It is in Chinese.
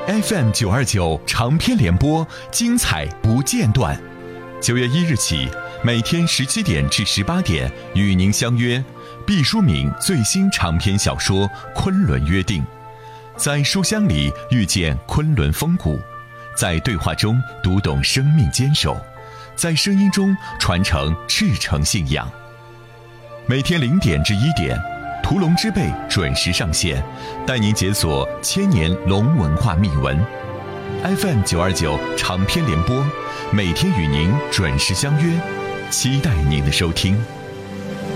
FM929长篇联播，精彩不间断。9月1日起，每天17点至18点与您相约毕淑敏最新长篇小说《昆仑约定》，在书香里遇见昆仑风骨，在对话中读懂生命坚守，在声音中传承赤诚信仰。每天0点至1点，屠龙之辈准时上线，带您解锁千年龙文化秘闻。FM929长篇联播，每天与您准时相约，期待您的收听。